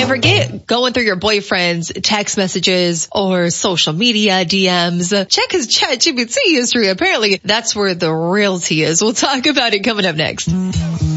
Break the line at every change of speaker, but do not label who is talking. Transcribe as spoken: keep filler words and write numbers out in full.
And forget going through your boyfriend's text messages or social media D Ms. Check his ChatGPT history. Apparently, that's where the real tea is. We'll talk about it coming up next.